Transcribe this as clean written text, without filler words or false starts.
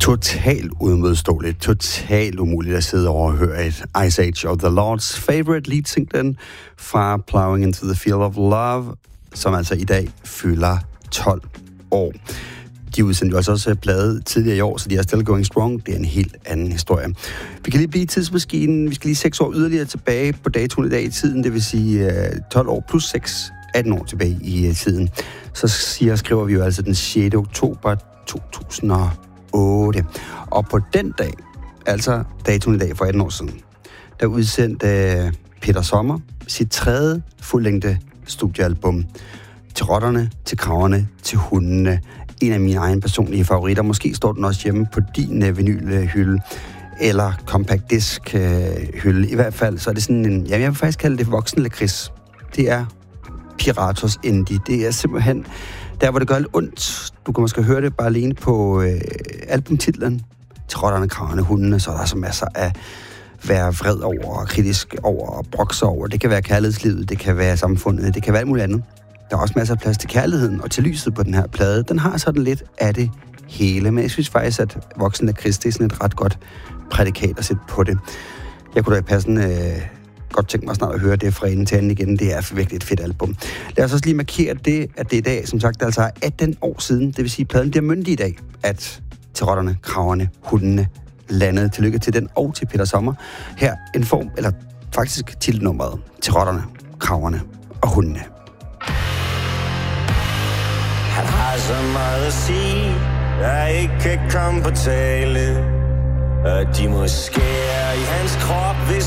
Totalt udmodståeligt, totalt umuligt at sidde over og høre et Ice Age of the Lords favorite lead single fra Plowing into the Field of Love, som altså i dag fylder 12 år. De udsendte jo også plade tidligere i år, så de er still going strong. Det er en helt anden historie. Vi kan lige blive i tidsmaskinen. Vi skal lige 6 år yderligere tilbage på datoen i dag i tiden, det vil sige 12 år plus 6, 18 år tilbage i tiden. Så skriver vi jo altså den 6. oktober 2008. Og på den dag, altså datoen i dag for 18 år siden, der udsendte Peter Sommer sit 3. fuldlængde studiealbum. Til rotterne, til kraverne, til hundene. En af mine egne personlige favoritter. Måske står den også hjemme på din vinylhylde eller compact disc hylde. I hvert fald så er det sådan en, jeg vil faktisk kalde det voksen lakrids. Det er Piratos Indie. Det er simpelthen der, hvor det gør lidt ondt. Du kan måske høre det bare alene på albumtitlen. Til rotterne, kraverne, hundene, så er der så masser af være vred over, kritisk over og brokse over. Det kan være kærlighedslivet, det kan være samfundet, det kan være alt muligt andet. Der er også masser af plads til kærligheden og til lyset på den her plade. Den har sådan lidt af det hele, men jeg synes faktisk, at voksen lakrids, det er sådan et ret godt prædikat at sætte på det. Jeg kunne da passende godt tænke mig snart at høre det fra enden til anden igen. Det er virkelig et fedt album. Lad os også lige markere det, at det i dag, som sagt, altså er 18 år siden, det vil sige, at pladen bliver myndig i dag, at til rotterne, kraverne, hundene landede. Tillykke til den og til Peter Sommer. Her en form, eller faktisk titelnummeret, til rotterne, kraverne og hundene. Han har så meget at sige, der ikke kan komme på tale. Og de må skære i hans krop, hvis